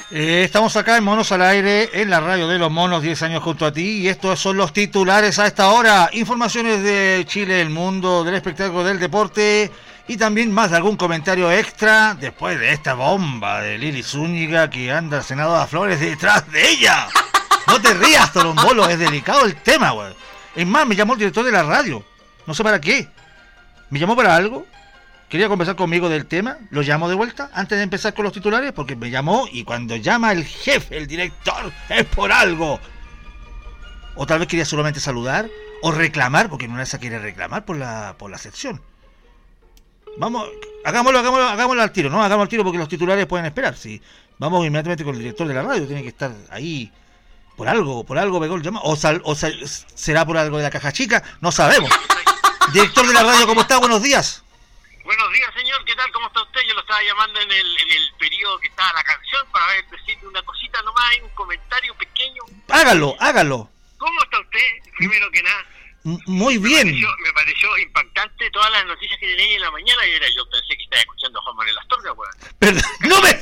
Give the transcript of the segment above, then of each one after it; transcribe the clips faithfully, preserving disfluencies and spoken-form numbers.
Eh, estamos acá en Monos al Aire, en la radio de los monos, diez años junto a ti, y estos son los titulares a esta hora. Informaciones de Chile, el mundo, del espectáculo, del deporte, y también más de algún comentario extra después de esta bomba de Lili Zúñiga que anda senadora Flores detrás de ella. No te rías, Torombolo, es delicado el tema, güey. Es más, me llamó el director de la radio, no sé para qué. ¿Me llamó para algo? Quería conversar conmigo del tema, lo llamo de vuelta antes de empezar con los titulares, porque me llamó y cuando llama el jefe, el director, es por algo. O tal vez quería solamente saludar o reclamar, porque en una de esas quiere reclamar por la por la sección. Vamos, hagámoslo, hagámoslo, hagámoslo al tiro, ¿no? Hagámoslo al tiro porque los titulares pueden esperar. Sí, vamos inmediatamente con el director de la radio, tiene que estar ahí por algo, por algo pegó el llamado, o, sal, o sal, será por algo de la caja chica, no sabemos. Director de la radio, ¿cómo está? Buenos días. Buenos días, señor. ¿Qué tal? ¿Cómo está usted? Yo lo estaba llamando en el en el periodo que estaba la canción para ver, decirle una cosita nomás, un comentario pequeño. Hágalo, hágalo. ¿Cómo está usted? Primero que nada. M- muy bien. Me pareció, me pareció impactante todas las noticias que tenía en la mañana y era yo pensé que estaba escuchando a Juan Manuel Astorga, weón. Perdón, no me...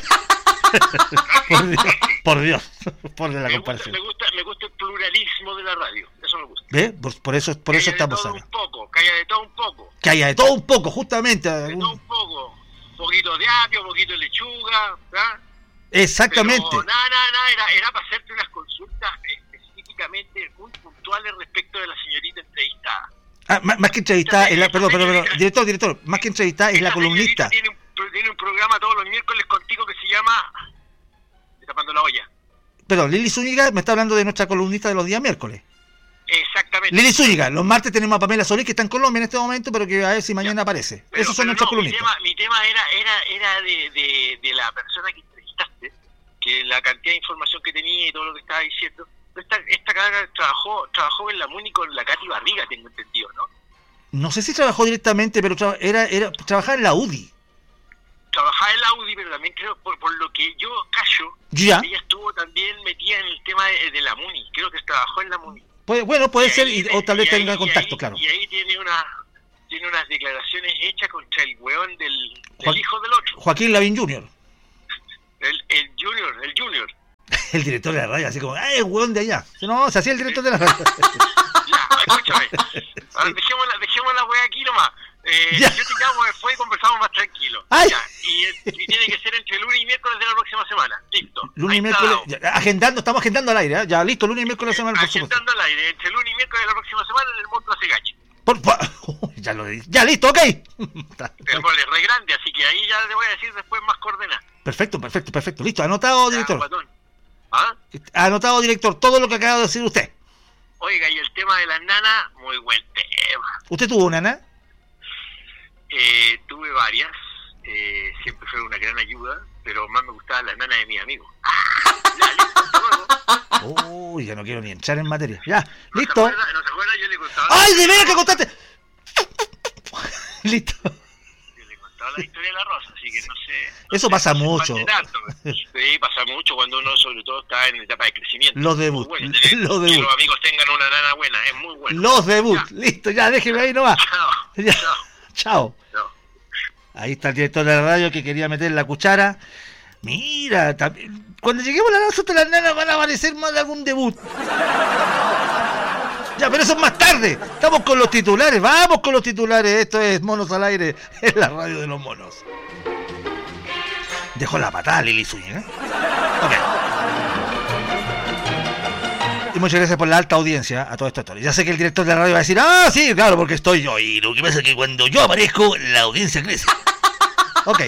por Dios, por Dios, por la me comparación. Gusta, me, gusta, me gusta el pluralismo de la radio, eso me gusta. ¿Ve? Por, por eso, por que eso haya estamos de todo acá. un poco, que haya de todo un poco. Que haya de todo un poco, justamente. De Algún... todo un poco. Un poquito de apio, un poquito de lechuga, ¿verdad? Exactamente. Pero nada, nada, nada, era, era para hacerte unas consultas específicamente muy puntuales respecto de la señorita entrevistada. Ah, más, más que entrevistada, es la, perdón, perdón, perdón, director, director, más que entrevistada es la columnista. Tiene un, tiene un programa todos los miércoles contigo que se llama Tapando la olla. Perdón, Lili Zúñiga me está hablando de nuestra columnista de los días miércoles. Exactamente. Lili Zúñiga, los martes tenemos a Pamela Solís, que está en Colombia en este momento, pero que a ver si mañana ya aparece. Pero, Esos son pero nuestros no, columnistas. Mi tema, mi tema era era era de, de, de la persona que entrevistaste, que la cantidad de información que tenía y todo lo que estaba diciendo. Esta, esta cara trabajó trabajó en la MUNI con la Katy Barriga, tengo entendido, ¿no? No sé si trabajó directamente, pero tra- era, era trabajaba en la U D I. Trabajaba en la U D I, pero también creo, por, por lo que yo callo, ¿Ya? ella estuvo también metida en el tema de, de la MUNI. Creo que trabajó en la MUNI. Puede, bueno, puede Y ser, ahí, y, o tal vez y ahí, tenga y contacto, ahí, claro. Y ahí tiene una tiene unas declaraciones hechas contra el weón del, del Joaquín, hijo del otro. Joaquín Lavín junior El, el Junior, el Junior. El director de la radio, así como, ¡ay, el hueón de allá! No, se hacía el director de la radio. Ya, escúchame. Ahora, dejemos la, dejemos la weá aquí nomás. Eh, yo te llamo después y conversamos más tranquilo. Ay. Ya, y, y tiene que ser entre lunes y miércoles de la próxima semana. Listo. Lunes Ahí y miércoles, está, ya, agendando, estamos agendando al aire, ¿eh? Ya, listo, lunes y miércoles de semana, por supuesto. agendando al aire. Entre lunes y miércoles de la próxima semana en el monstruo se gache. Por, por, ya lo dije. Ya, listo, ok. El gol es re grande, así que ahí ya le voy a decir después más coordenadas. Perfecto, perfecto, perfecto. Listo, anotado, director. Ya, ¿ah? Anotado, director, todo lo que acaba de decir usted. Oiga, y el tema de las nanas, muy buen tema. ¿Usted tuvo una nana? Eh, tuve varias, eh, siempre fue una gran ayuda, pero más me gustaban las nanas de mis amigos. ¡Ah! Ya, listo, hasta luego. Uy, ya no quiero ni entrar en materia. Ya, ¿No listo. se acuerda? ¿No se acuerda? Yo le contaba. ¡Ay, de veras que contaste! Listo. Yo le contaba la historia de la Rosa, así que no sé. Eso pasa mucho. Tanto. Sí, pasa mucho cuando uno, sobre todo, está en etapa de crecimiento. Los debut. Bueno, tener, Los que debut. los amigos tengan una nana buena, es muy bueno. Los debut. Ya. Listo, ya, déjeme ahí nomás. Chao. Ya. Chao. Chao. Chao. Ahí está el director de la radio que quería meter la cuchara. Mira, también, cuando lleguemos a la nosotros las nanas van a aparecer más de algún debut. Ya, pero eso es más tarde. Estamos con los titulares, vamos con los titulares. Esto es Monos al Aire, en la radio de los monos. Dejó la patada Lili Zúñiga, ¿eh? Ok. Y muchas gracias por la alta audiencia a todo esto. Ya sé que el director de la radio va a decir, ah, sí, claro, porque estoy yo. Y lo que pasa es que cuando yo aparezco, la audiencia crece. Ok.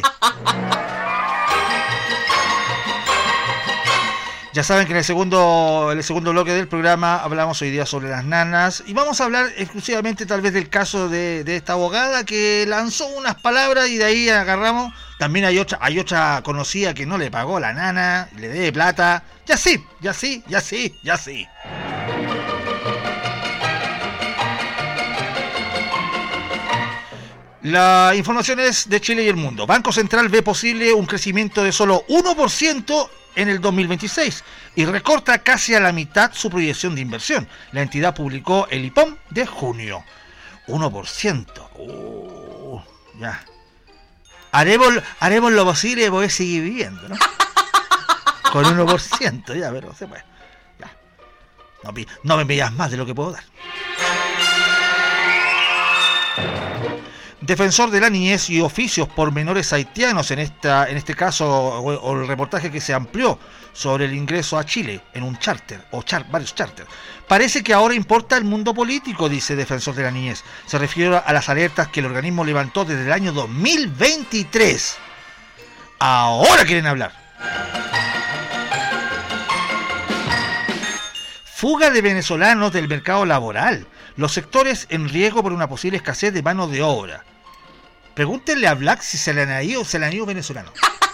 Ya saben que en el segundo, en el segundo bloque del programa hablamos hoy día sobre las nanas. Y vamos a hablar exclusivamente tal vez del caso de, de esta abogada que lanzó unas palabras y de ahí agarramos. También hay otra, hay otra conocida que no le pagó a la nana, le debe plata. Ya sí, ya sí, ya sí, ya sí. La información es de Chile y el mundo. Banco Central ve posible un crecimiento de solo uno por ciento en el dos mil veintiséis y recorta casi a la mitad su proyección de inversión. La entidad publicó el I P O M de junio. uno por ciento. Uh, ya. Haremos, haremos lo posible para poder seguir viviendo, ¿no? Con uno por ciento, ya, pero se puede. Ya. No, no me pidas más de lo que puedo dar. Defensor de la niñez y oficios por menores haitianos, en esta, en este caso, o, o el reportaje que se amplió sobre el ingreso a Chile en un charter, o char, varios charters. Parece que ahora importa el mundo político, dice Defensor de la niñez. Se refiere a las alertas que el organismo levantó desde el año dos mil veintitrés. Ahora quieren hablar. Fuga de venezolanos del mercado laboral. Los sectores en riesgo por una posible escasez de mano de obra. Pregúntenle a Black si se le han ido o se le han ido venezolanos.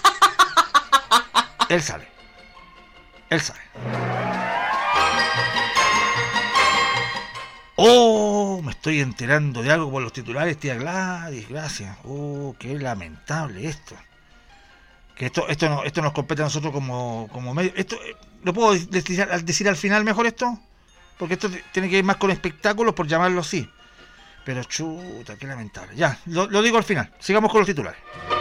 Él sabe. Él sabe. Oh, me estoy enterando de algo por los titulares, tía Gladys, gracias. Oh, qué lamentable esto. Que esto, esto, no, esto nos compete a nosotros como, como medio. Esto, ¿lo puedo decir, decir al final mejor esto? Porque esto tiene que ir más con espectáculos, por llamarlo así. Pero chuta, qué lamentable. Ya, lo, lo digo al final. Sigamos con los titulares.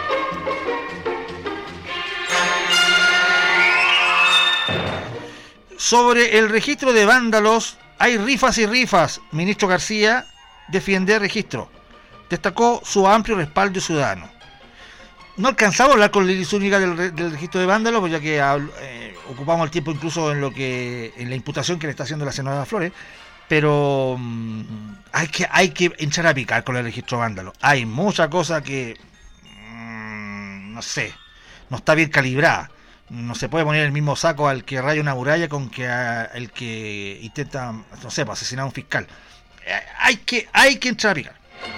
Sobre el registro de vándalos, hay rifas y rifas. Ministro García defiende el registro. Destacó su amplio respaldo ciudadano. No alcanzamos a hablar con Lili Zúñiga del, del registro de vándalos, pues ya que eh, ocupamos el tiempo incluso en lo que en la imputación que le está haciendo la senadora Flores, pero mmm, hay que hay que entrar a picar con el registro de vándalos. Hay mucha cosa que mmm, no sé, no está bien calibrada. No se puede poner el mismo saco al que raya una muralla con que a, el que intenta, no sé, asesinar a un fiscal. Eh, hay que hay que entrar a picar.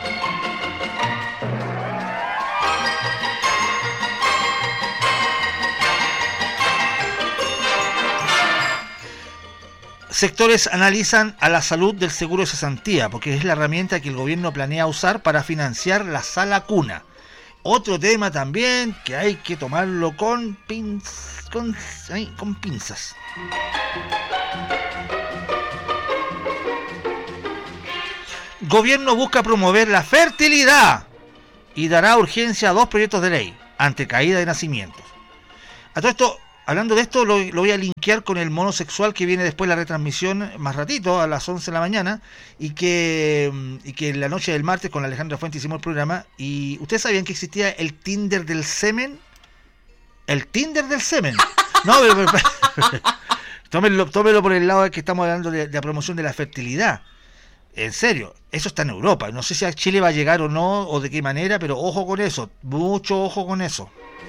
Sectores analizan a la salud del seguro de cesantía, porque es la herramienta que el gobierno planea usar para financiar la sala cuna. Otro tema también que hay que tomarlo con, pinz, con, ay, con pinzas. Gobierno busca promover la fertilidad y dará urgencia a dos proyectos de ley ante caída de nacimientos. A todo esto, hablando de esto, lo, lo voy a linkear con el mono sexual que viene después de la retransmisión más ratito, a las once de la mañana, y que, y que en la noche del martes con Alejandra Fuentes hicimos el programa. Y ¿ustedes sabían que existía el Tinder del semen? El Tinder del semen. No, pero, pero, pero, tómenlo, tómenlo por el lado de que estamos hablando de, de la promoción de la fertilidad. En serio, eso está en Europa. No sé si a Chile va a llegar o no, o de qué manera, pero ojo con eso, mucho ojo con eso.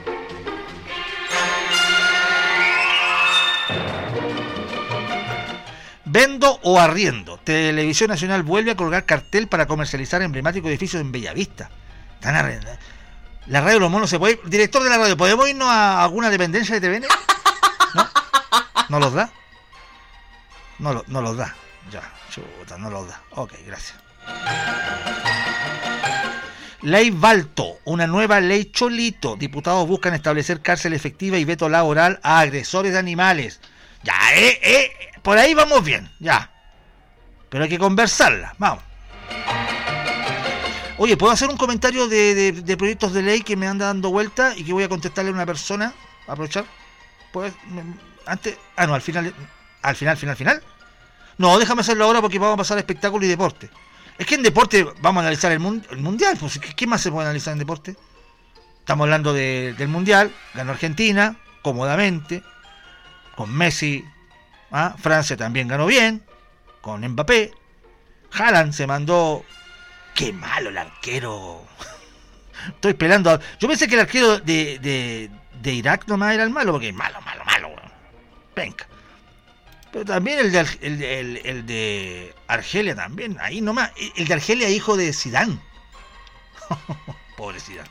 Vendo o arriendo. Televisión Nacional vuelve a colgar cartel para comercializar emblemáticos edificios en Bellavista. Están arrendando. La radio Los Monos se puede... Director de la radio, ¿podemos irnos a alguna dependencia de T V N? ¿No? ¿No los da? No, lo, no los da. Ya, chuta, no los da. Ok, gracias. Ley Balto, una nueva ley Cholito. Diputados buscan establecer cárcel efectiva y veto laboral a agresores de animales. Ya, eh, eh, por ahí vamos bien, ya. Pero hay que conversarla, vamos. Oye, ¿puedo hacer un comentario de, de, de proyectos de ley que me anda dando vuelta y que voy a contestarle a una persona? ¿Aprovechar? Pues, antes... Ah, no, al final... ¿Al final, final, final? No, déjame hacerlo ahora porque vamos a pasar a espectáculo y deporte. Es que en deporte vamos a analizar el, mun- el mundial, pues ¿qué más se puede analizar en deporte? Estamos hablando de, del mundial, ganó Argentina, cómodamente, con Messi, ¿ah? Francia también ganó bien, con Mbappé, Haaland se mandó... ¡Qué malo el arquero! Estoy esperando, a... yo pensé que el arquero de, de, de Irak nomás era el malo, porque es malo, malo, malo, bueno. Venga. Pero también el de, el, el, el de Argelia también, ahí nomás. El de Argelia, hijo de Zidane. Pobre Zidane.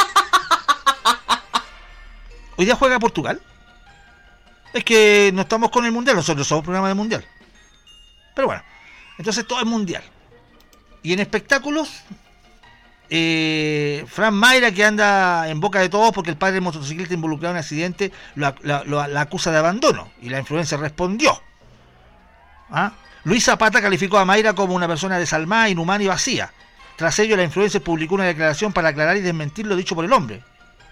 ¿Hoy día juega Portugal? Es que no estamos con el Mundial, nosotros somos programa de Mundial. Pero bueno, entonces todo es Mundial. Y en espectáculos, eh, Fran Mayra, que anda en boca de todos porque el padre del motociclista involucrado en un accidente lo, lo, lo, la acusa de abandono. Y la influencer respondió. ¿Ah? Luis Zapata calificó a Mayra como una persona desalmada, inhumana y vacía. Tras ello, la influencer publicó una declaración para aclarar y desmentir lo dicho por el hombre.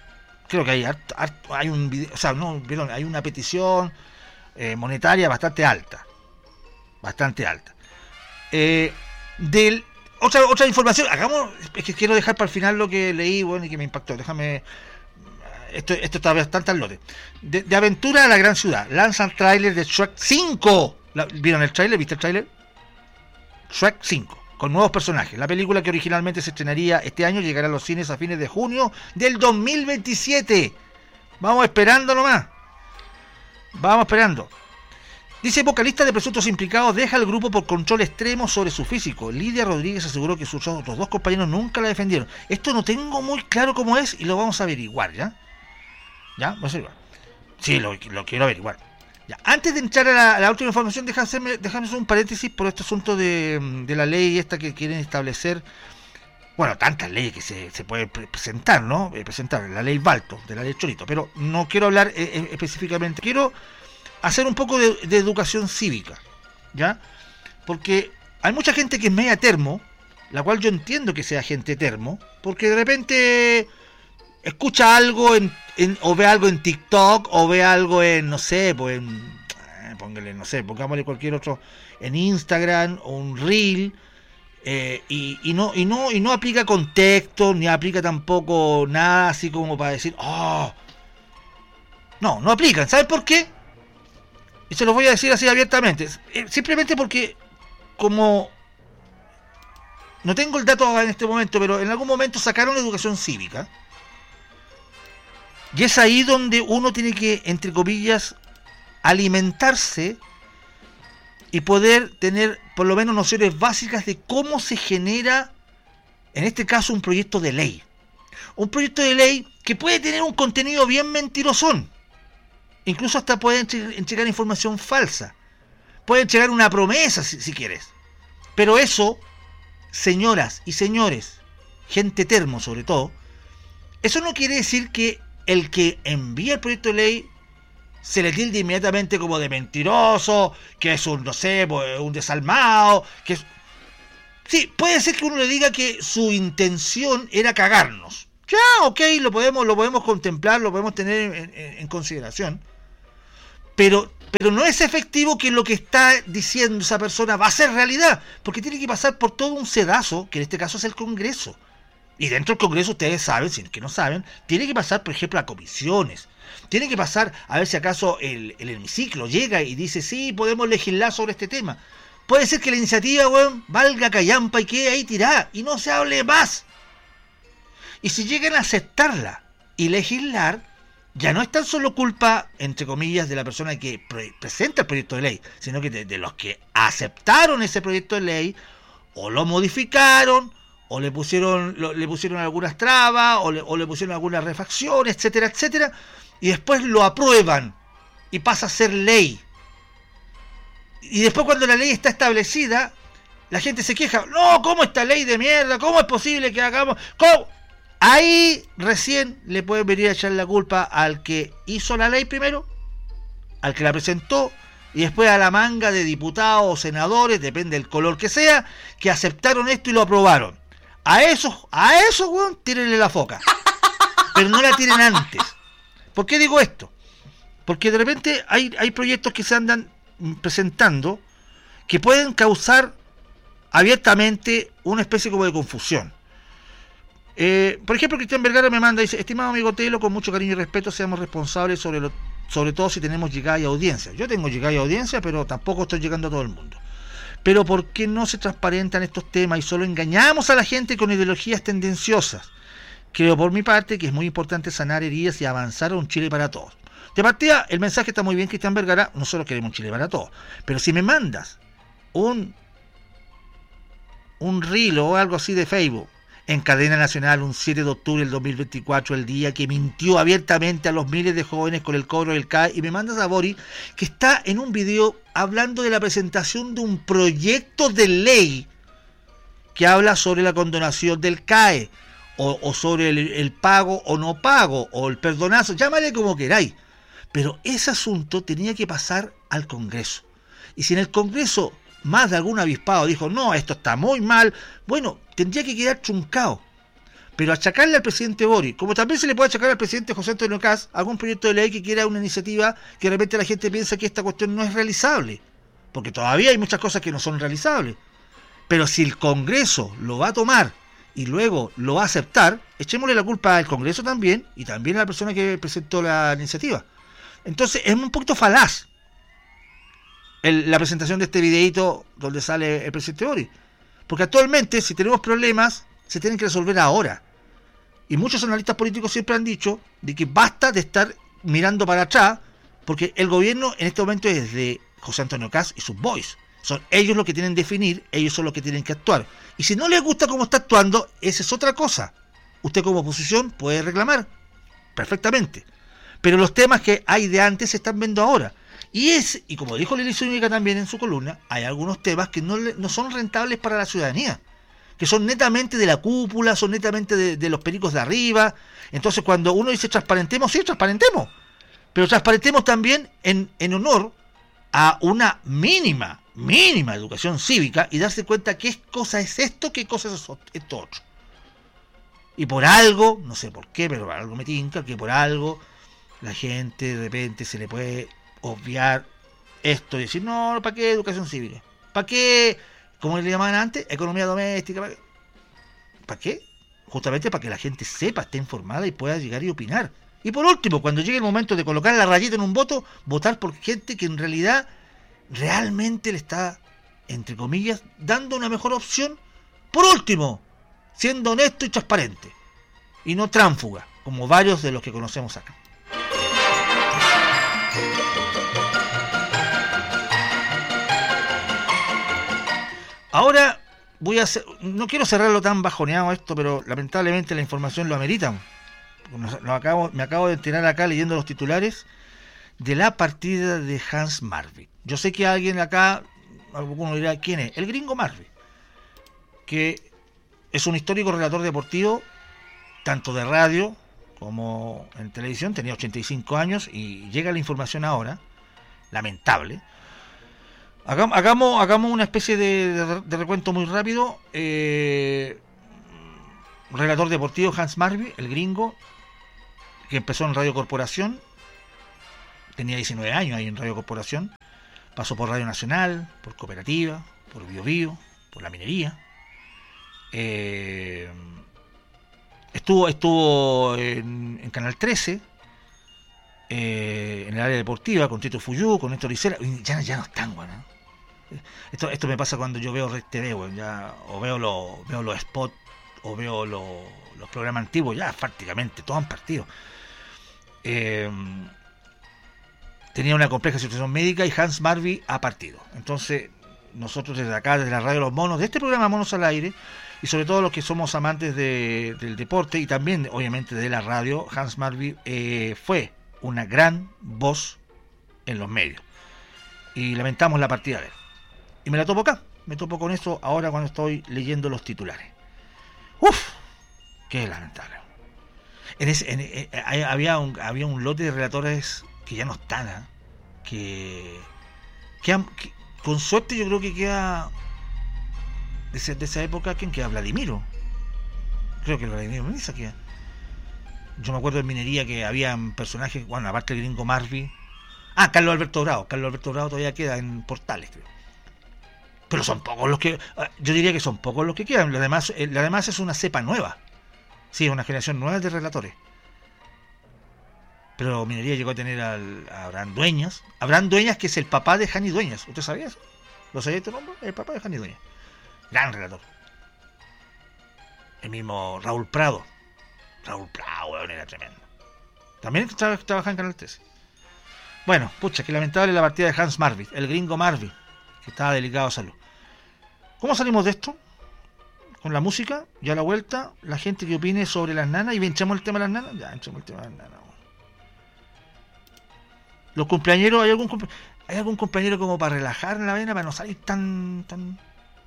creo que hay harto, harto, hay un video, o sea, no, perdón, hay una petición eh, monetaria bastante alta, bastante alta. Eh, del otra otra información, hagamos, es que quiero dejar para el final lo que leí, bueno, y que me impactó. Déjame, esto esto está bastante al lote. De, de aventura a la gran ciudad, lanzan tráiler de Shrek cinco. La, ¿Vieron el tráiler? ¿Viste el tráiler? Shrek cinco, con nuevos personajes. La película, que originalmente se estrenaría este año, llegará a los cines a fines de junio del dos mil veintisiete. Vamos esperando nomás. Vamos esperando. Dice: vocalista de presuntos implicados deja el grupo por control extremo sobre su físico. Lidia Rodríguez aseguró que sus otros dos compañeros nunca la defendieron. Esto no tengo muy claro cómo es y lo vamos a averiguar, ¿ya? ¿Ya? Vamos a averiguar. Sí, lo, lo quiero averiguar. Ya. Antes de entrar a la, a la última información, déjame hacerme, déjame hacer un paréntesis por este asunto de, de la ley esta que quieren establecer. Bueno, tantas leyes que se, se pueden presentar, ¿no? Eh, presentar la ley Balto, de la ley Chorito, pero no quiero hablar eh, específicamente. Quiero hacer un poco de, de educación cívica, ¿ya? Porque hay mucha gente que es media termo, la cual yo entiendo que sea gente termo, porque de repente escucha algo en, en, o ve algo en TikTok, o ve algo en, no sé, pues en, eh, póngale, no sé, pongámosle cualquier otro, en Instagram, o un reel, eh, y, y no, y no, y no aplica contexto, ni aplica tampoco nada así como para decir, oh, no, no aplican. ¿Saben por qué? Y se los voy a decir así abiertamente. Simplemente porque, como no tengo el dato en este momento, pero en algún momento sacaron la educación cívica. Y es ahí donde uno tiene que, entre comillas, alimentarse y poder tener por lo menos nociones básicas de cómo se genera, en este caso, un proyecto de ley. Un proyecto de ley que puede tener un contenido bien mentirosón. Incluso hasta pueden entregar información falsa. Pueden entregar una promesa si, si quieres. Pero eso, señoras y señores, gente termo sobre todo, eso no quiere decir que el que envía el proyecto de ley se le tilde inmediatamente como de mentiroso, que es un, no sé, un desalmado, que es... Sí, puede ser que uno le diga que su intención era cagarnos. Ya, ok, lo podemos, lo podemos contemplar, lo podemos tener en, en, en consideración. Pero, pero no es efectivo que lo que está diciendo esa persona va a ser realidad, porque tiene que pasar por todo un sedazo, que en este caso es el Congreso. Y dentro del Congreso, ustedes saben, si es que no saben, tiene que pasar, por ejemplo, a comisiones. Tiene que pasar a ver si acaso el, el hemiciclo llega y dice, sí, podemos legislar sobre este tema. Puede ser que la iniciativa, weón, valga callampa y quede ahí tirada y no se hable más. Y si llegan a aceptarla y legislar, ya no es tan solo culpa, entre comillas, de la persona que pre- presenta el proyecto de ley, sino que de, de los que aceptaron ese proyecto de ley, o lo modificaron, o le pusieron lo, le pusieron algunas trabas, o le, o le pusieron algunas refacciones, etcétera, etcétera, y después lo aprueban, y pasa a ser ley. Y después, cuando la ley está establecida, la gente se queja, no, ¿cómo esta ley de mierda? ¿Cómo es posible que hagamos? ¿Cómo? Ahí recién le pueden venir a echar la culpa al que hizo la ley primero, al que la presentó, y después a la manga de diputados o senadores, depende del color que sea, que aceptaron esto y lo aprobaron. A esos, a esos, weón, tírenle la foca. Pero no la tiren antes. ¿Por qué digo esto? Porque de repente hay, hay proyectos que se andan presentando que pueden causar abiertamente una especie como de confusión. Eh, por ejemplo, Cristian Vergara me manda, dice, estimado amigo Telo, con mucho cariño y respeto, seamos responsables sobre lo, sobre todo si tenemos llegada y audiencia. Yo tengo llegada y audiencia, pero tampoco estoy llegando a todo el mundo. Pero ¿por qué no se transparentan estos temas y solo engañamos a la gente con ideologías tendenciosas? Creo por mi parte que es muy importante sanar heridas y avanzar a un Chile para todos. De partida, el mensaje está muy bien, Cristian Vergara, nosotros queremos un Chile para todos. Pero si me mandas un, un reel o algo así de Facebook, en cadena nacional, un siete de octubre del dos mil veinticuatro, el día que mintió abiertamente a los miles de jóvenes con el cobro del C A E, y me mandas a Bori, que está en un video hablando de la presentación de un proyecto de ley que habla sobre la condonación del C A E, o, o sobre el, el pago o no pago, o el perdonazo, llámale como queráis. Pero ese asunto tenía que pasar al Congreso. Y si en el Congreso más de algún avispado dijo, no, esto está muy mal, bueno, tendría que quedar truncado. Pero achacarle al presidente Boric, como también se le puede achacar al presidente José Antonio Kast algún proyecto de ley que quiera una iniciativa que de repente la gente piensa que esta cuestión no es realizable, porque todavía hay muchas cosas que no son realizables. Pero si el Congreso lo va a tomar y luego lo va a aceptar, echémosle la culpa al Congreso también y también a la persona que presentó la iniciativa. Entonces es un poquito falaz el, la presentación de este videíto donde sale el presidente Boric, porque actualmente si tenemos problemas se tienen que resolver ahora, y muchos analistas políticos siempre han dicho de que basta de estar mirando para atrás, porque el gobierno en este momento es de José Antonio Kast y sus boys. Son ellos los que tienen que definir, ellos son los que tienen que actuar. Y si no les gusta cómo está actuando, esa es otra cosa. Usted como oposición puede reclamar perfectamente. Pero los temas que hay de antes se están viendo ahora. Y es, y como dijo Lili Zúñiga también en su columna, hay algunos temas que no, no son rentables para la ciudadanía, que son netamente de la cúpula, son netamente de, de los pericos de arriba. Entonces cuando uno dice transparentemos, sí, transparentemos. Pero transparentemos también en, en honor a una mínima mínima educación cívica y darse cuenta qué cosa es esto, qué cosa es esto otro. Y por algo, no sé por qué, pero algo me tinca, que por algo la gente de repente se le puede obviar esto y decir, no, ¿para qué educación cívica? ¿Para qué, como le llamaban antes, economía doméstica? ¿Para qué? ¿Para qué? Justamente para que la gente sepa, esté informada y pueda llegar y opinar. Y por último, cuando llegue el momento de colocar la rayita en un voto, votar por gente que en realidad realmente le está, entre comillas, dando una mejor opción. Por último, siendo honesto y transparente, y no tránfuga, como varios de los que conocemos acá. Ahora voy a hacer, no quiero cerrarlo tan bajoneado esto, pero lamentablemente la información lo amerita. Lo acabo, me acabo de enterar acá leyendo los titulares de la partida de Hans Marvin. Yo sé que alguien acá, alguno dirá, ¿quién es? El gringo Marvin, que es un histórico relator deportivo, tanto de radio como en televisión, tenía ochenta y cinco años y llega la información ahora, lamentable. Hagamos, hagamos, hagamos una especie de, de, de recuento muy rápido. Eh, relator deportivo Hans Marvin, el gringo, que empezó en Radio Corporación, tenía diecinueve años ahí en Radio Corporación, pasó por Radio Nacional, por Cooperativa, por Bio Bio, por la minería. Eh, estuvo estuvo en, en Canal trece, eh, en el área deportiva, con Tito Fuyú, con Néstor Isela. Ya, ya no están, bueno. Esto, esto me pasa cuando yo veo Red T V, bueno, ya, o veo, lo, veo los spots, o veo lo, los programas antiguos, ya prácticamente todos han partido. Eh, tenía una compleja situación médica y Hans Marvin ha partido. Entonces, nosotros desde acá, desde la radio Los Monos, de este programa Monos al Aire, y sobre todo los que somos amantes de, del deporte y también, obviamente, de la radio, Hans Marvin eh, fue una gran voz en los medios. Y lamentamos la partida de él. Y me la topo acá, me topo con eso ahora cuando estoy leyendo los titulares. ¡Uf! ¡Qué lamentable! En ese, en, en, en, había, un, había un lote de relatores que ya no están, ¿eh? que, que, han, que con suerte yo creo que queda de, ese, de esa época. ¿Quién queda? Vladimiro, creo que Vladimiro Misa queda. Yo me acuerdo en minería que había personajes, bueno, aparte del gringo Marvin, ah, Carlos Alberto Bravo, Carlos Alberto Bravo todavía queda en Portales, creo. Pero son pocos los que, yo diría que son pocos los que quedan. Lo demás, lo demás es una cepa nueva, sí, una generación nueva de relatores. Pero minería llegó a tener al, a Abraham Dueñas. Abraham Dueñas, que es el papá de Jani Dueñas. ¿Usted sabía eso? ¿Lo sabía este nombre? El papá de Jani Dueñas. Gran relator. El mismo Raúl Prado. Raúl Prado, bueno, era tremendo. También trabajaba en Canal trece. Bueno, pucha, que lamentable la partida de Hans Marvin, el gringo Marvin, que estaba delicado de salud. ¿Cómo salimos de esto? Con la música, ya a la vuelta, la gente que opine sobre las nanas. Y bien, echamos el tema de las nanas. Ya, echamos el tema de las nanas. Los cumpleañeros, ¿hay algún, cumple... ¿hay algún compañero como para relajar la vena, para no salir tan... tan...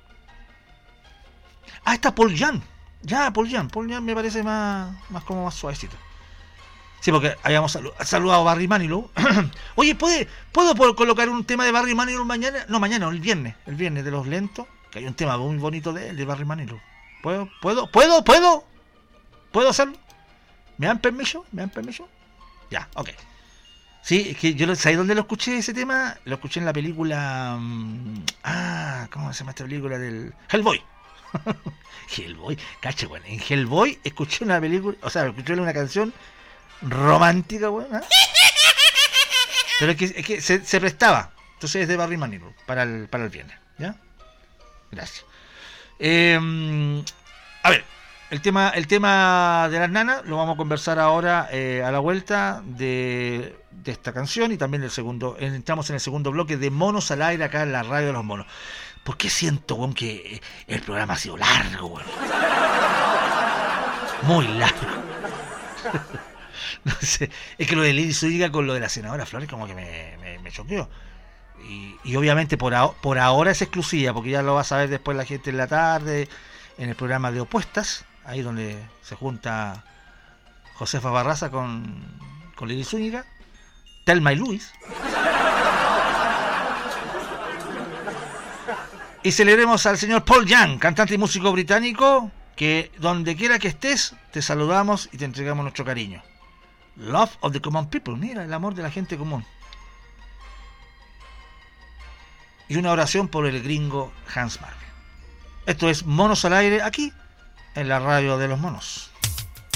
Ah, está Paul Jan. Ya, Paul Jan. Paul Jan me parece más, más como más suavecito. Sí, porque habíamos salu- saludado a Barry Manilow. Oye, ¿puede, ¿puedo colocar un tema de Barry Manilow mañana? No, mañana, el viernes. El viernes de Los Lentos. Que hay un tema muy bonito de él, de Barry Manilow. ¿Puedo? ¿Puedo? ¿Puedo? ¿Puedo? ¿Puedo hacerlo? ¿Me dan permiso? ¿Me dan permiso? Ya, ok. Sí, es que yo lo, ¿sabes dónde lo escuché ese tema? Lo escuché en la película... Um, ah, ¿cómo se llama esta película? Del Hellboy. Hellboy, caché, bueno. En Hellboy escuché una película, o sea, escuché una canción romántica, bueno. ¿eh? Pero es que, es que se, se prestaba. Entonces es de Barry Manilow para el, para el viernes, ¿ya? Gracias. Eh, a ver, el tema, el tema de las nanas lo vamos a conversar ahora eh, a la vuelta de, de esta canción y también del segundo. Entramos en el segundo bloque de Monos al Aire acá en la radio de los monos. ¿Por qué siento, weón, que el programa ha sido largo, weón? Muy largo. No sé, es que lo de Lili Zúñiga con lo de la senadora Flores como que me, me, me choqueó. Y, y obviamente por, a, por ahora es exclusiva, porque ya lo va a saber después la gente en la tarde, en el programa de Opuestas, ahí donde se junta Josefa Barraza con, con Lili Zúñiga, Thelma y Luis. Y celebremos al señor Paul Young, cantante y músico británico, que donde quiera que estés, te saludamos y te entregamos nuestro cariño. Love of the Common People, mira, el amor de la gente común. Y una oración por el gringo Hans Marvin. Esto es Monos al Aire, aquí, en la radio de los monos.